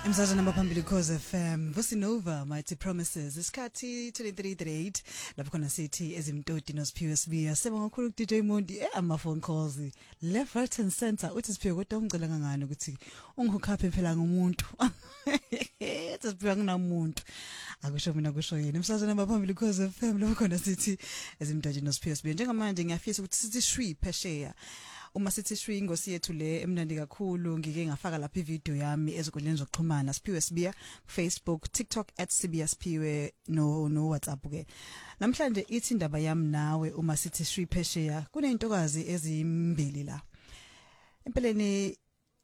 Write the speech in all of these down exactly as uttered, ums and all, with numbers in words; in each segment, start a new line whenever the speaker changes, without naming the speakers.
Msazana maphambili Cause F M Vusinova Mighty Promises isikhathi twenty-three thirty-eight lapho khona sithi ezimtoti noSiphiwe Sibiya seba ngokhulu ku D J Mondi eh ama phone calls left right and center uthi Siphiwe kodwa ungicela kangani ukuthi ungihokhaphe phela ngomuntu ethi Siphiwe nginamuntu akusho mina kusho yini msazana maphambili Cause F M lapho khona sithi ezimtoti noSiphiwe Sibiya njengamanje ngiyafisa ukuthi sithi shwi phesheya uma sithi shwi ingosi yethu le emnandi kakhulu ngike ngafaka lapha ivideo yami ezinkundleni zokuxhumana Siphiwe Sibiya Facebook TikTok at Sibiya Siphiwe no no WhatsApp ke namhlanje ithi indaba yami nawe uma sithi shwi phesheya kunentokazi ezimbili la empeleni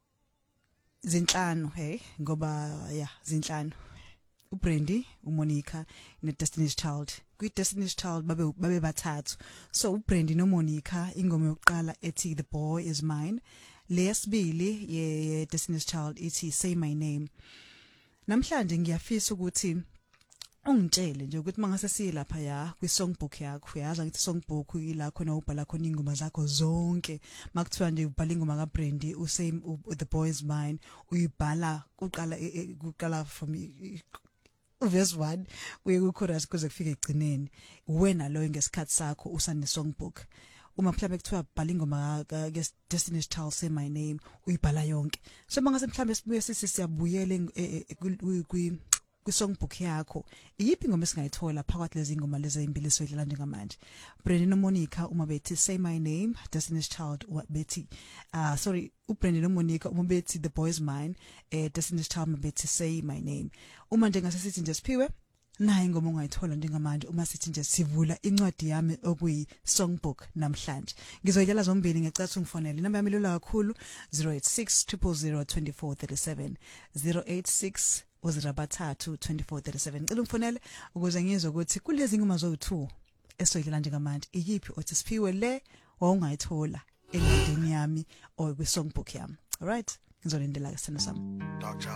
zinhlanu hey ngoba ya zinhlanu uBrandy uMonica neDestiny's Child kwiDestiny's Child babe babe bathathu so uBrandy noMonica ingoma yokuqala ethi The Boy Is Mine lesibili ye Destiny's Child ithi Say My Name namhlanje ngiyafisa ukuthi ungitshele nje ukuthi mangase siyilapha ya kwi songbook yakho yaza ngithi songbook ila khona ubhala khona ingoma zakho zonke makuthiwa nje ubhala ingoma kaBrandy usay The Boy Is Mine uyibhala kuqala kuqala from verse one uye ku chorus kuze kufike egcineni wena lo ngesikhathi sakho usane songbook uma mhlambe kuthiwa bhala ingoma ka Destiny's Child Say My Name uyibhala yonke so mangase mhlambe sibuye sisi siyabuyela kwi kwi songbook yakho iyiphi ingoma esingayithola phakathi lezi ngoma lezi ezimbili soyidlala njengamanje Brandy noMonica uma bethi Say My Name Destiny's Child bethi ah uh, sorry uBrandy noMonica uma bethi The Boy Is Mine eh Destiny's Child uma bethi Say My Name uma nje ngase sithi nje Siphiwe nayi ingoma ongayithola njengamanje uma sithi nje sivula incwadi yami okuyi songbook namhlanje ngizoyidlala zombili ngecatha ungifonele inamba yami lula kakhulu zero eight six zero zero zero two four three seven zero eight six uzirabathathu twenty-four thirty-seven ngicela ungifonele ukuze ngizwe ukuthi kulezi ngoma zo-two esoyidlala njengamanje iyiphi othi Siphiwe le wawungayithola encwadini yami or kwi songbook yami all right ngizolindela ke sena sami